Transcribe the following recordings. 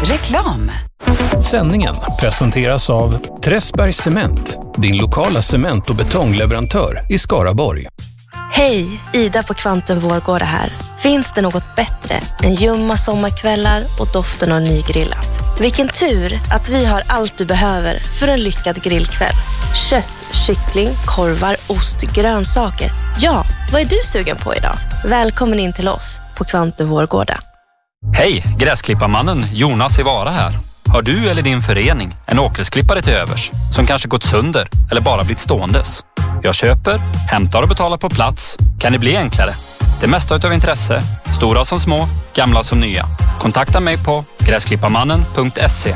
Reklam. Sändningen presenteras av Träsbergs Cement, din lokala cement- och betongleverantör i Skaraborg. Hej, Ida på Kvantum Vårgårda här. Finns det något bättre än ljumma sommarkvällar och doften av nygrillat? Vilken tur att vi har allt du behöver för en lyckad grillkväll. Kött, kyckling, korvar, ost, grönsaker. Ja, vad är du sugen på idag? Välkommen in till oss på Kvantum Vårgårda. Hej, gräsklipparmannen Jonas i Vara här. Har du eller din förening en åkersklippare till övers som kanske gått sönder eller bara blivit ståendes? Jag köper, hämtar och betalar på plats. Kan det bli enklare? Det mesta utav intresse, stora som små, gamla som nya. Kontakta mig på gräsklipparmannen.se.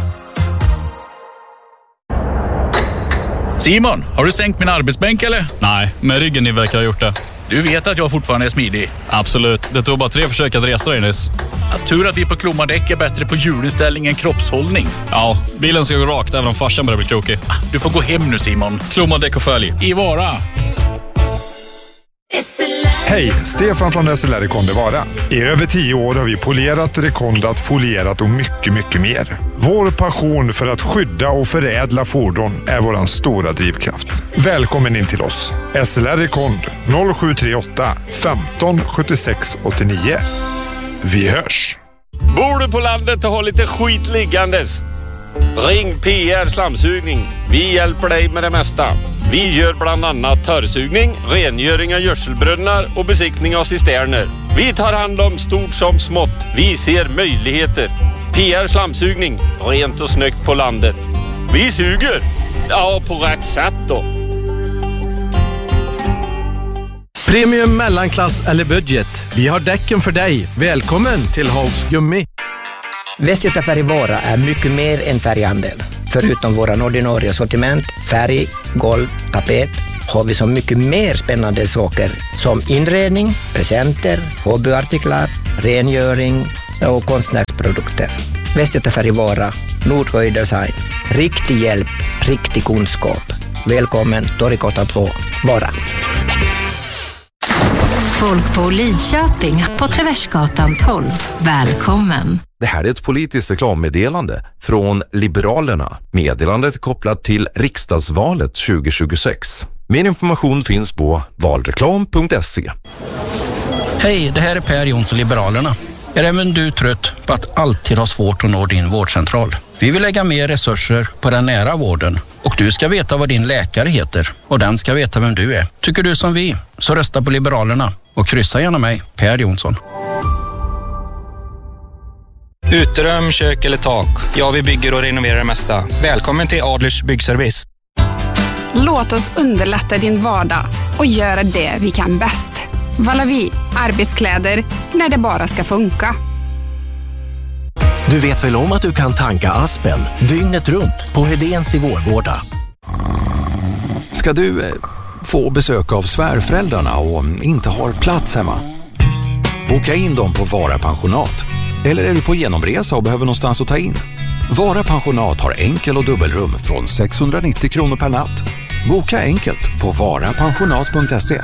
Simon, har du sänkt min arbetsbänk eller? Nej, men ryggen ni verkar ha gjort det. Du vet att jag fortfarande är smidig. Absolut, det tog bara 3 försök att resa dig nyss. Tur att vi på Klomadäck är bättre på hjulinställning än kroppshållning. Ja, bilen ska gå rakt även om farsan börjar bli krokig. Du får gå hem nu Simon. Klomadäck och följ. I Vara. Hej, Stefan från SLR Rekonde Vara. I över 10 år har vi polerat, rekondat, folierat och mycket mer. Vår passion för att skydda och förädla fordon är våran stora drivkraft. Välkommen in till oss. SLR Rekond 0738 15 76 89. Vi hörs! Bor du på landet och har lite skit liggandes? Ring PR Slamsugning. Vi hjälper dig med det mesta. Vi gör bland annat törrsugning, rengöring av gödselbrunnar och besiktning av cisterner. Vi tar hand om stort som smått. Vi ser möjligheter. PR Slamsugning. Rent och snyggt på landet. Vi suger. Ja, på rätt sätt då. Premium, mellanklass eller budget. Vi har däcken för dig. Välkommen till Haugs Gummi. Västgöta Färg Vara är mycket mer än färghandel. Förutom våra ordinarie sortiment, färg, golv, tapet, har vi så mycket mer spännande saker som inredning, presenter, hobbyartiklar, rengöring och konstnärsprodukter. Västgöta Färg Vara, Nordsjö Design. Riktig hjälp, riktig kunskap. Välkommen, Torgatan 2, Vara. Folk på Lidköping på Traversgatan 12. Välkommen. Det här är ett politiskt reklammeddelande från Liberalerna. Meddelandet är kopplat till riksdagsvalet 2026. Mer information finns på valreklam.se. Hej, det här är Per Jonsson, Liberalerna. Är även du trött på att alltid ha svårt att nå din vårdcentral? Vi vill lägga mer resurser på den nära vården och du ska veta vad din läkare heter och den ska veta vem du är. Tycker du som vi, så rösta på Liberalerna och kryssa gärna mig, Per Jonsson. Uterum, kök eller tak. Ja, vi bygger och renoverar det mesta. Välkommen till Adlers Byggservice. Låt oss underlätta din vardag och göra det vi kan bäst. Valavi, arbetskläder när det bara ska funka. Du vet väl om att du kan tanka Aspen dygnet runt på Hedéns i Vårgårda? Ska du få besök av svärföräldrarna och inte har plats hemma? Boka in dem på Vara Pensionat. Eller är du på genomresa och behöver någonstans att ta in? Vara Pensionat har enkel- och dubbelrum från 690 kronor per natt. Boka enkelt på varapensionat.se.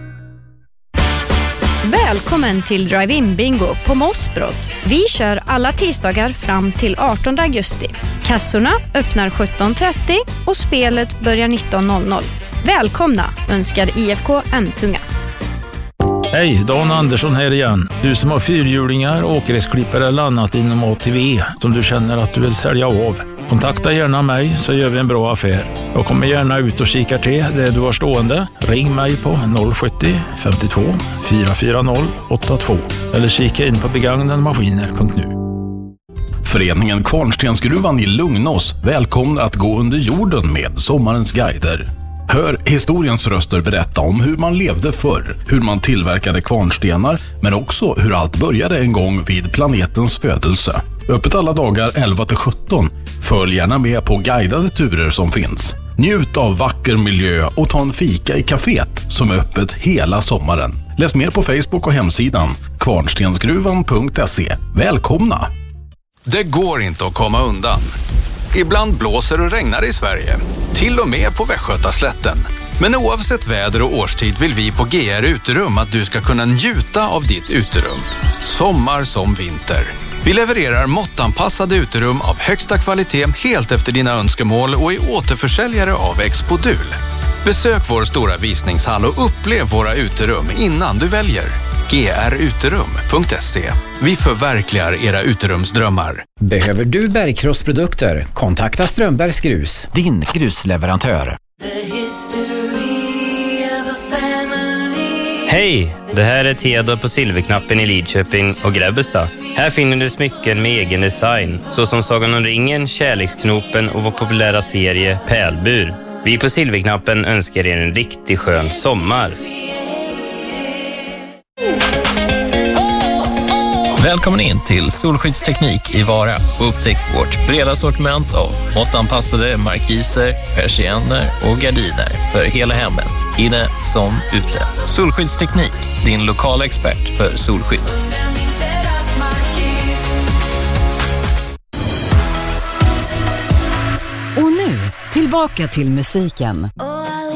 Välkommen till Drive-In Bingo på Mossbrott. Vi kör alla tisdagar fram till 18 augusti. Kassorna öppnar 17.30 och spelet börjar 19.00. Välkomna, önskar IFK Emtunga. Hej, Dan Andersson här igen. Du som har fyrhjulingar, åkgräsklippare eller annat inom ATV som du känner att du vill sälja av. Kontakta gärna mig så gör vi en bra affär. Jag kommer gärna ut och kika till det du har stående. Ring mig på 070 52 440 82 eller kika in på begagnademaskiner.nu. Föreningen Kvarnstensgruvan i Lugnås välkomnar att gå under jorden med sommarens guider. Hör historiens röster berätta om hur man levde förr, hur man tillverkade kvarnstenar, men också hur allt började en gång vid planetens födelse. Öppet alla dagar 11-17. Följ gärna med på guidade turer som finns. Njut av vacker miljö och ta en fika i kaféet som är öppet hela sommaren. Läs mer på Facebook och hemsidan kvarnstensgruvan.se. Välkomna! Det går inte att komma undan. Ibland blåser och regnar i Sverige, till och med på Västgötaslätten. Men oavsett väder och årstid vill vi på GR Uterum att du ska kunna njuta av ditt uterum. Sommar som vinter. Vi levererar måttanpassade uterum av högsta kvalitet helt efter dina önskemål och är återförsäljare av Expodul. Besök vår stora visningshall och upplev våra uterum innan du väljer. gruterum.se. Vi förverkligar era uterumsdrömmar. Behöver du bergkrossprodukter? Kontakta Strömbergs Grus, din grusleverantör. Hej! Det här är Teodor på Silverknappen i Lidköping och Grebbestad. Här finner du smycken med egen design, såsom Sagan om ringen, Kärleksknopen och vår populära serie Pärlbur. Vi på Silverknappen önskar er en riktigt skön sommar. Välkommen in till Solskyddsteknik i Vara och upptäck vårt breda sortiment av måttanpassade markiser, persienner och gardiner för hela hemmet, inne som ute. Solskyddsteknik, din lokala expert för solskydd. Och nu, tillbaka till musiken.